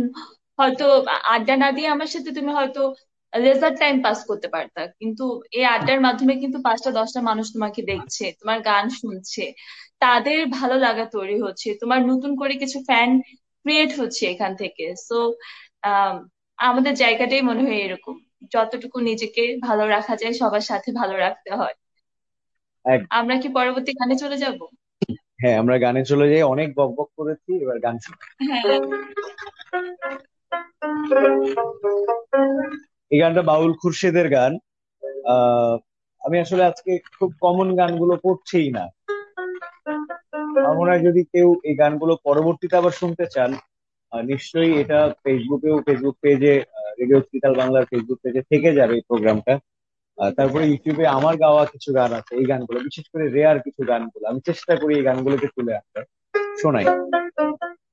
হয়তো আড্ডা না দিয়ে আমার সাথে তুমি হয়তো লেজার টাইম পাস করতে পারতা, কিন্তু এই আড্ডার মাধ্যমে কিন্তু 5টা 10টা মানুষ তোমাকে দেখছে, তোমার গান শুনছে, তাদের ভালো লাগা তৈরি হচ্ছে, তোমার নতুন করে কিছু ফ্যান ক্রিয়েট হচ্ছে এখান থেকে। সো আমাদের জায়গাটাই মনে হয় এরকম, যতটুকু নিজেকে ভালো রাখা যায় সবার সাথে ভালো রাখতে হয়। এক- আমরা কি পরবর্তী গানে চলে যাব? হ্যাঁ, আমরা গানে চলে যাই, অনেক বক বক করেছি, এবার গান শুনি। হ্যাঁ। এই গানটা বাউল খুরশেদের গান। আহ আমি আসলে আজকে খুব কমন গানগুলো করছিই না। আমার মনে হয় যদি কেউ এই গানগুলো পরবর্তীতে আবার শুনতে চান, নিশ্চয়ই এটা ফেসবুক পেজে, রেডিও ডিজিটাল বাংলার ফেসবুক পেজে থেকে যাবে এই প্রোগ্রামটা। তারপরে ইউটিউবে আমার গাওয়া কিছু গান আছে, এই গানগুলো বিশেষ করে রেয়ার কিছু গানগুলো আমি চেষ্টা করি এই গানগুলোকে তুলে আনতে, শোনাই।